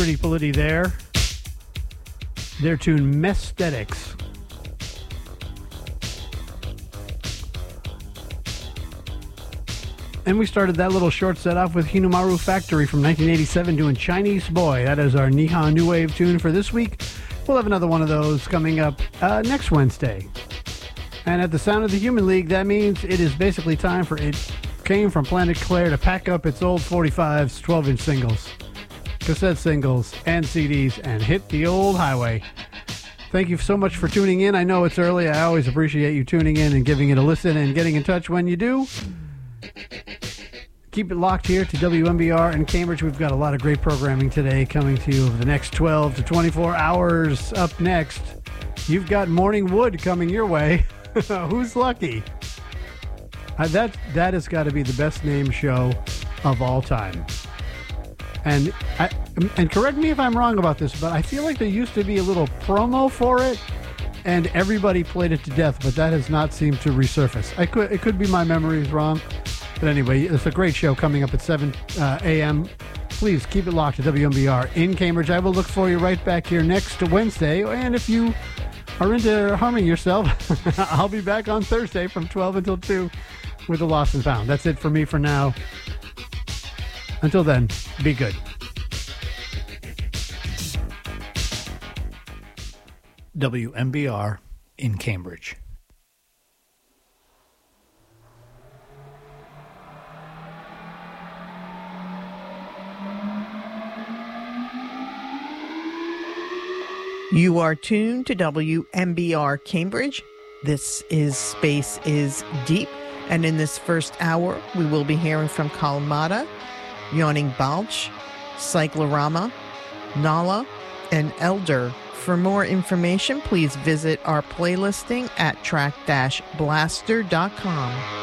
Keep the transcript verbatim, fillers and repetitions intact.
Pretty Polity there. Their tune Mesthetics. And we started that little short set off with Hinumaru Factory from nineteen eighty-seven doing Chinese Boy. That is our Nihon New Wave tune for this week. We'll have another one of those coming up uh, next Wednesday. And at the Sound of the Human League, that means it is basically time for It Came from Planet Claire to pack up its old forty-fives, twelve-inch singles, cassette singles, and C Ds and hit the old highway. Thank you so much for tuning in. I know it's early. I always appreciate you tuning in and giving it a listen and getting in touch when you do. Keep it locked here to W M B R in Cambridge. We've got a lot of great programming today coming to you over the next twelve to twenty-four hours. Up next, you've got Morning Wood coming your way. Who's lucky? Uh, that that has got to be the best named show of all time. And I, and correct me if I'm wrong about this, but I feel like there used to be a little promo for it, and everybody played it to death. But that has not seemed to resurface. I could it could be my memories wrong. But anyway, it's a great show coming up at seven uh, a.m. Please keep it locked to W M B R in Cambridge. I will look for you right back here next Wednesday. And if you are into harming yourself, I'll be back on Thursday from twelve until two with the Lost and Found. That's it for me for now. Until then, be good. W M B R in Cambridge. You are tuned to W M B R Cambridge. This is Space is Deep. And in this first hour, we will be hearing from Kalmata, Yawning Balch, Cyclorama, Nala, and Elder. For more information, please visit our playlisting at track dash blaster dot com.